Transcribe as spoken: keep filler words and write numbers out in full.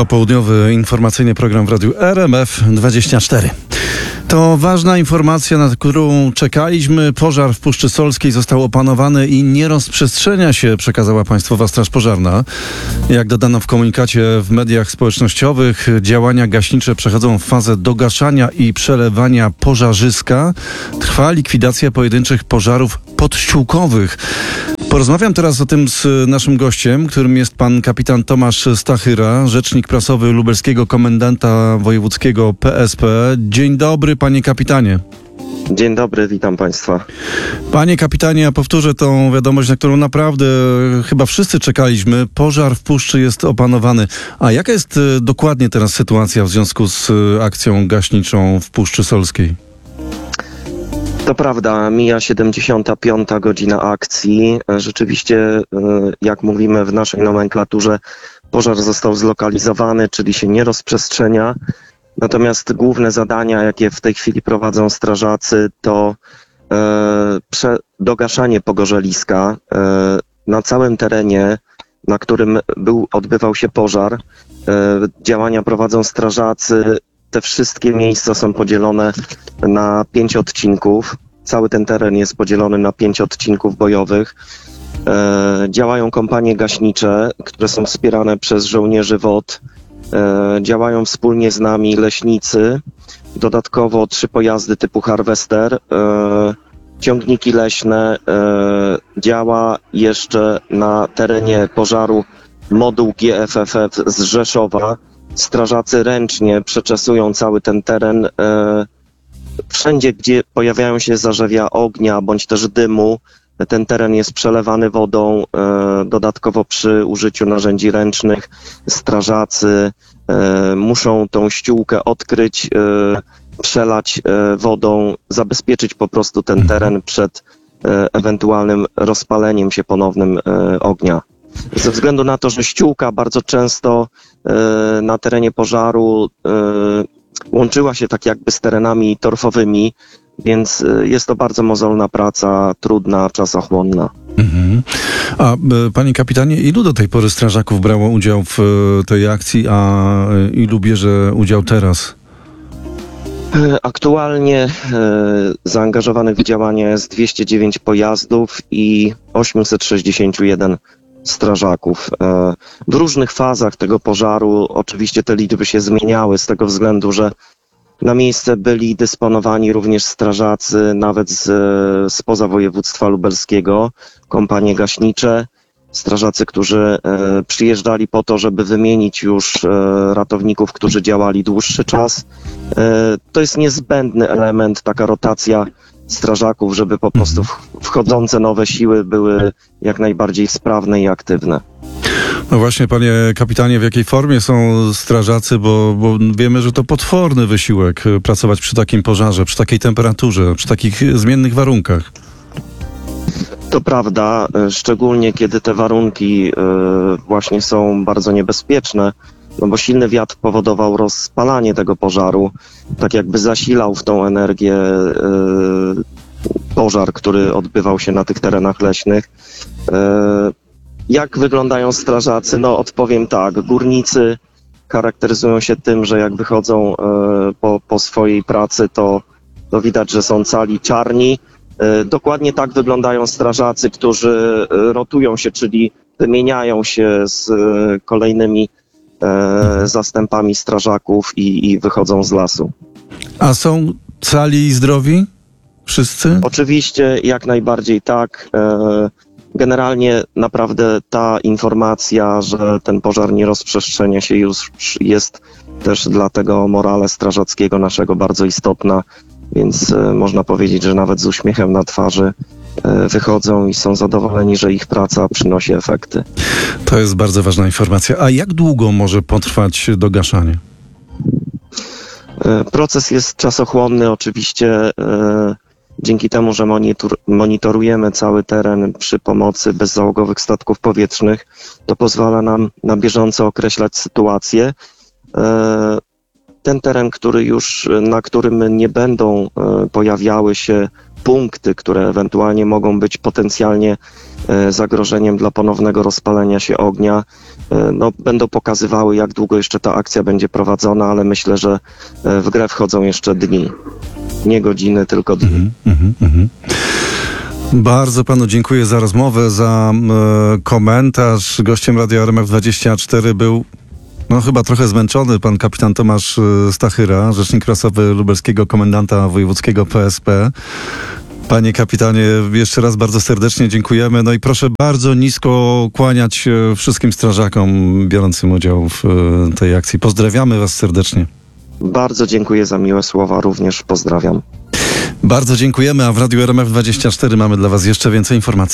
Popołudniowy informacyjny program w Radiu R M F dwadzieścia cztery. To ważna informacja, na którą czekaliśmy. Pożar w Puszczy Solskiej został opanowany i nie rozprzestrzenia się, przekazała Państwowa Straż Pożarna. Jak dodano w komunikacie w mediach społecznościowych, działania gaśnicze przechodzą w fazę dogaszania i przelewania pożarzyska. Trwa likwidacja pojedynczych pożarów podściółkowych. Porozmawiam teraz o tym z naszym gościem, którym jest pan kapitan Tomasz Stachyra, rzecznik prasowy lubelskiego komendanta wojewódzkiego P S P. Dzień dobry, panie kapitanie. Dzień dobry, witam państwa. Panie kapitanie, ja powtórzę tą wiadomość, na którą naprawdę chyba wszyscy czekaliśmy. Pożar w puszczy jest opanowany. A jaka jest dokładnie teraz sytuacja w związku z akcją gaśniczą w Puszczy Solskiej? To prawda, mija siedemdziesiąta piąta godzina akcji. Rzeczywiście, jak mówimy w naszej nomenklaturze, pożar został zlokalizowany, czyli się nie rozprzestrzenia. Natomiast główne zadania, jakie w tej chwili prowadzą strażacy, to e, dogaszanie pogorzeliska e, na całym terenie, na którym był, odbywał się pożar. E, działania prowadzą strażacy. Te wszystkie miejsca są podzielone na pięć odcinków. Cały ten teren jest podzielony na pięć odcinków bojowych. E, działają kompanie gaśnicze, które są wspierane przez żołnierzy W O T. E, działają wspólnie z nami leśnicy. Dodatkowo trzy pojazdy typu Harvester, e, ciągniki leśne. E, działa jeszcze na terenie pożaru moduł G F F F z Rzeszowa. Strażacy ręcznie przeczesują cały ten teren. E, wszędzie, gdzie pojawiają się zarzewia ognia bądź też dymu, ten teren jest przelewany wodą. E, dodatkowo przy użyciu narzędzi ręcznych strażacy e, muszą tą ściółkę odkryć, e, przelać e, wodą, zabezpieczyć po prostu ten teren przed e, ewentualnym rozpaleniem się ponownym e, ognia. Ze względu na to, że ściółka bardzo często e, na terenie pożaru e, łączyła się tak jakby z terenami torfowymi, więc e, jest to bardzo mozolna praca, trudna, czasochłonna. Mhm. A panie kapitanie, ilu do tej pory strażaków brało udział w tej akcji, a ilu bierze udział teraz? Aktualnie e, zaangażowanych w działania jest dwieście dziewięć pojazdów i osiemset sześćdziesiąt jeden strażaków. E, w różnych fazach tego pożaru oczywiście te liczby się zmieniały z tego względu, że na miejsce byli dysponowani również strażacy nawet z, spoza województwa lubelskiego, kompanie gaśnicze, strażacy, którzy e, przyjeżdżali po to, żeby wymienić już e, ratowników, którzy działali dłuższy czas. E, to jest niezbędny element, taka rotacja strażaków, żeby po prostu wchodzące nowe siły były jak najbardziej sprawne i aktywne. No właśnie, panie kapitanie, w jakiej formie są strażacy, bo, bo wiemy, że to potworny wysiłek pracować przy takim pożarze, przy takiej temperaturze, przy takich zmiennych warunkach. To prawda, szczególnie kiedy te warunki właśnie są bardzo niebezpieczne, no bo silny wiatr powodował rozpalanie tego pożaru, tak jakby zasilał w tą energię pożar, który odbywał się na tych terenach leśnych. Jak wyglądają strażacy? No odpowiem tak, górnicy charakteryzują się tym, że jak wychodzą po, po swojej pracy, to, to widać, że są cali czarni. Dokładnie tak wyglądają strażacy, którzy rotują się, czyli wymieniają się z kolejnymi e, zastępami strażaków i, i wychodzą z lasu. A są cali i zdrowi? Wszyscy? Oczywiście, jak najbardziej tak. E, generalnie naprawdę ta informacja, że ten pożar nie rozprzestrzenia się już jest też dla tego morale strażackiego naszego bardzo istotna. Więc e, można powiedzieć, że nawet z uśmiechem na twarzy e, wychodzą i są zadowoleni, że ich praca przynosi efekty. To jest bardzo ważna informacja. A jak długo może potrwać dogaszanie? E, proces jest czasochłonny oczywiście. E, dzięki temu, że monitor, monitorujemy cały teren przy pomocy bezzałogowych statków powietrznych, to pozwala nam na bieżąco określać sytuację. E, Ten teren, który już, na którym nie będą e, pojawiały się punkty, które ewentualnie mogą być potencjalnie e, zagrożeniem dla ponownego rozpalenia się ognia, e, no, będą pokazywały, jak długo jeszcze ta akcja będzie prowadzona, ale myślę, że e, w grę wchodzą jeszcze dni. Nie godziny, tylko dni. Mhm, mhm, mhm. Bardzo panu dziękuję za rozmowę, za e, komentarz. Gościem Radia R M F dwadzieścia cztery był no chyba trochę zmęczony pan kapitan Tomasz e, Stachyra, rzecznik prasowy lubelskiego komendanta wojewódzkiego P S P. Panie kapitanie, jeszcze raz bardzo serdecznie dziękujemy. No i proszę bardzo nisko kłaniać się wszystkim strażakom biorącym udział w e, tej akcji. Pozdrawiamy was serdecznie. Bardzo dziękuję za miłe słowa, również pozdrawiam. Bardzo dziękujemy, a w Radiu R M F dwadzieścia cztery mamy dla was jeszcze więcej informacji.